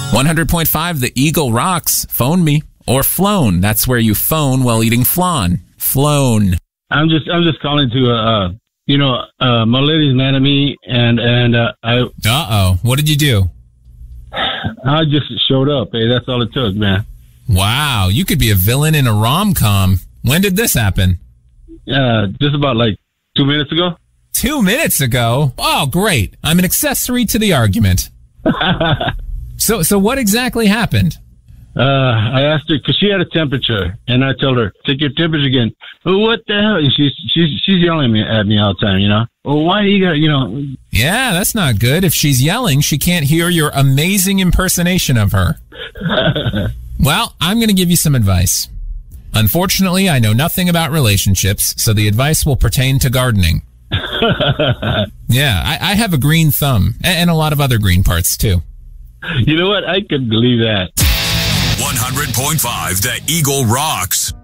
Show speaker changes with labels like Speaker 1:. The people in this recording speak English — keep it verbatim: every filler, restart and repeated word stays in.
Speaker 1: one hundred point five, the Eagle rocks. Phone me. Or flown. That's where you phone while eating flan. Flown.
Speaker 2: I'm just, I'm just calling to, uh, you know, uh, my lady's mad at me, and and uh, I.
Speaker 1: Uh oh. What did you do?
Speaker 2: I just showed up. Hey, that's all it took, man.
Speaker 1: Wow, you could be a villain in a rom-com. When did this happen?
Speaker 2: Uh, just about like two minutes ago.
Speaker 1: Two minutes ago? Oh, great. I'm an accessory to the argument. so, so what exactly happened?
Speaker 2: Uh, I asked her because she had a temperature, and I told her, "Take your temperature again." Well, what the hell? And she's she's she's yelling at me, at me all the time. You know. Well, why do you got? You know.
Speaker 1: Yeah, that's not good. If she's yelling, she can't hear your amazing impersonation of her. Well, I'm going to give you some advice. Unfortunately, I know nothing about relationships, so the advice will pertain to gardening. Yeah, I, I have a green thumb, and, and a lot of other green parts too.
Speaker 2: You know what? I couldn't believe that.
Speaker 3: one hundred point five, The Eagle rocks.